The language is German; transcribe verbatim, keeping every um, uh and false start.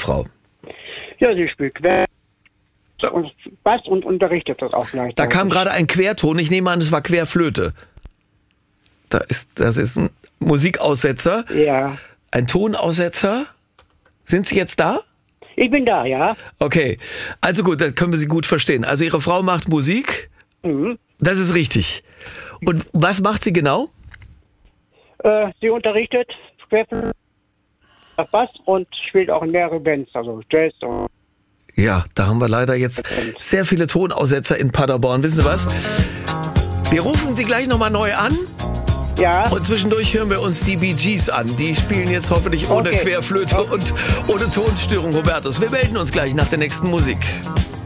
Frau? Ja, sie spielt Quer und Bass und unterrichtet das auch gleich. Da kam gerade ein Querton, ich nehme an, es war Querflöte. Da ist, das ist ein Musikaussetzer, Ja. ein Tonaussetzer. Sind Sie jetzt da? Ich bin da, ja. Okay, also gut, dann können wir Sie gut verstehen. Also Ihre Frau macht Musik, Mhm. das ist richtig. Und was macht sie genau? Äh, sie unterrichtet Quer Bass und spielt auch in mehrere Bands, also Jazz und Ja, da haben wir leider jetzt sehr viele Tonaussetzer in Paderborn. Wissen Sie was? Wir rufen Sie gleich nochmal neu an. ja. Und zwischendurch hören wir uns die Bee Gees an. Die spielen jetzt hoffentlich ohne Okay. Querflöte und ohne Tonstörung, Hubertus. Wir melden uns gleich nach der nächsten Musik.